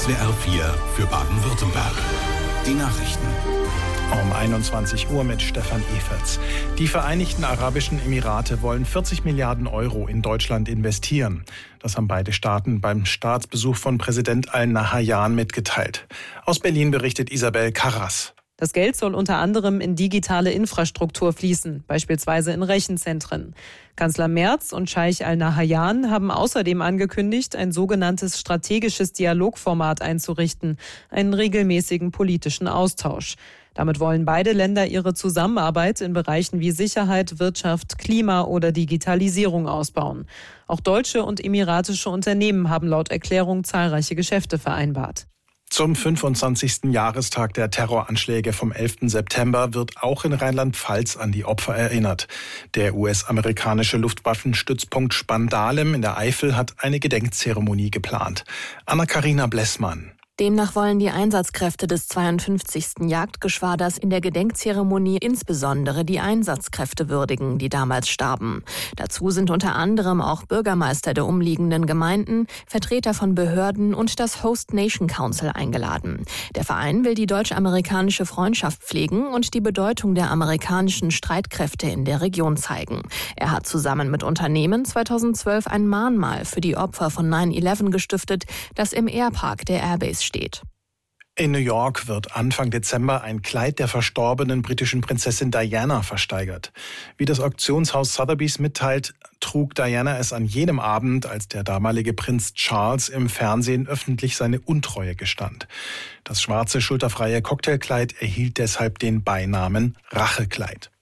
SWR 4 für Baden-Württemberg. Die Nachrichten. Um 21 Uhr mit Stefan Eferts. Die Vereinigten Arabischen Emirate wollen 40 Milliarden Euro in Deutschland investieren. Das haben beide Staaten beim Staatsbesuch von Präsident Al-Nahyan mitgeteilt. Aus Berlin berichtet Isabel Karras. Das Geld soll unter anderem in digitale Infrastruktur fließen, beispielsweise in Rechenzentren. Kanzler Merz und Scheich Al-Nahyan haben außerdem angekündigt, ein sogenanntes strategisches Dialogformat einzurichten, einen regelmäßigen politischen Austausch. Damit wollen beide Länder ihre Zusammenarbeit in Bereichen wie Sicherheit, Wirtschaft, Klima oder Digitalisierung ausbauen. Auch deutsche und emiratische Unternehmen haben laut Erklärung zahlreiche Geschäfte vereinbart. Zum 25. Jahrestag der Terroranschläge vom 11. September wird auch in Rheinland-Pfalz an die Opfer erinnert. Der US-amerikanische Luftwaffenstützpunkt Spandalem in der Eifel hat eine Gedenkzeremonie geplant. Anna-Karina Blessmann. Demnach wollen die Einsatzkräfte des 52. Jagdgeschwaders in der Gedenkzeremonie insbesondere die Einsatzkräfte würdigen, die damals starben. Dazu sind unter anderem auch Bürgermeister der umliegenden Gemeinden, Vertreter von Behörden und das Host Nation Council eingeladen. Der Verein will die deutsch-amerikanische Freundschaft pflegen und die Bedeutung der amerikanischen Streitkräfte in der Region zeigen. Er hat zusammen mit Unternehmen 2012 ein Mahnmal für die Opfer von 9/11 gestiftet, das im Airpark der Airbase steht. In New York wird Anfang Dezember ein Kleid der verstorbenen britischen Prinzessin Diana versteigert. Wie das Auktionshaus Sotheby's mitteilt, trug Diana es an jenem Abend, als der damalige Prinz Charles im Fernsehen öffentlich seine Untreue gestand. Das schwarze, schulterfreie Cocktailkleid erhielt deshalb den Beinamen Rachekleid.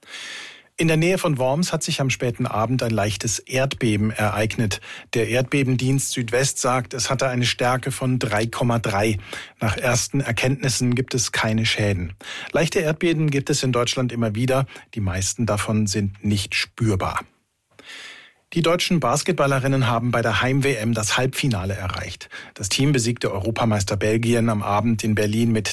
In der Nähe von Worms hat sich am späten Abend ein leichtes Erdbeben ereignet. Der Erdbebendienst Südwest sagt, es hatte eine Stärke von 3,3. Nach ersten Erkenntnissen gibt es keine Schäden. Leichte Erdbeben gibt es in Deutschland immer wieder. Die meisten davon sind nicht spürbar. Die deutschen Basketballerinnen haben bei der Heim-WM das Halbfinale erreicht. Das Team besiegte Europameister Belgien am Abend in Berlin mit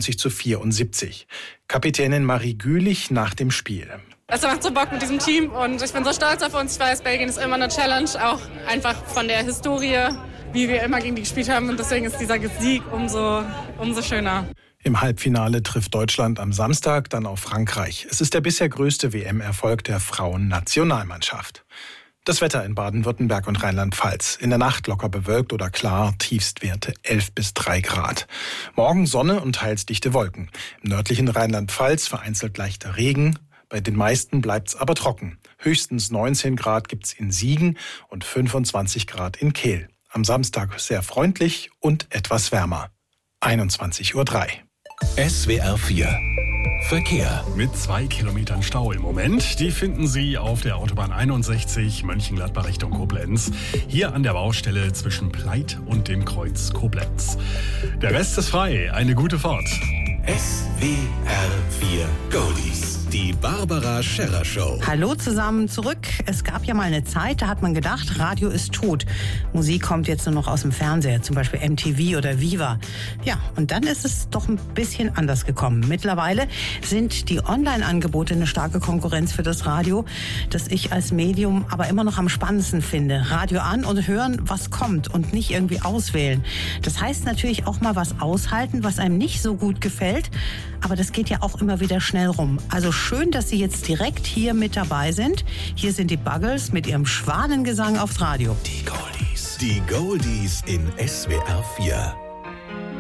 93:74. Kapitänin Marie Gülich nach dem Spiel. Es macht so Bock mit diesem Team und ich bin so stolz auf uns. Ich weiß, Belgien ist immer eine Challenge, auch einfach von der Historie, wie wir immer gegen die gespielt haben. Und deswegen ist dieser Sieg umso schöner. Im Halbfinale trifft Deutschland am Samstag dann auf Frankreich. Es ist der bisher größte WM-Erfolg der Frauennationalmannschaft. Das Wetter in Baden-Württemberg und Rheinland-Pfalz. In der Nacht locker bewölkt oder klar, Tiefstwerte 11 bis 3 Grad. Morgen Sonne und teils dichte Wolken. Im nördlichen Rheinland-Pfalz vereinzelt leichter Regen. Bei den meisten bleibt's aber trocken. Höchstens 19 Grad gibt's in Siegen und 25 Grad in Kehl. Am Samstag sehr freundlich und etwas wärmer. 21:03 Uhr. SWR 4 Verkehr. Mit 2 Kilometern Stau im Moment. Die finden Sie auf der Autobahn 61 Mönchengladbach Richtung Koblenz. Hier an der Baustelle zwischen Pleit und dem Kreuz Koblenz. Der Rest ist frei. Eine gute Fahrt. SWR 4 Goldies. Die Barbara Scherrer Show. Hallo zusammen zurück. Es gab ja mal eine Zeit, da hat man gedacht, Radio ist tot. Musik kommt jetzt nur noch aus dem Fernseher, zum Beispiel MTV oder Viva. Ja, und dann ist es doch ein bisschen anders gekommen. Mittlerweile sind die Online-Angebote eine starke Konkurrenz für das Radio, das ich als Medium aber immer noch am spannendsten finde. Radio an und hören, was kommt und nicht irgendwie auswählen. Das heißt natürlich auch mal was aushalten, was einem nicht so gut gefällt, aber das geht ja auch immer wieder schnell rum. Also schön, dass Sie jetzt direkt hier mit dabei sind. Hier sind die Buggles mit ihrem Schwanengesang aufs Radio. Die Goldies. Die Goldies in SWR 4.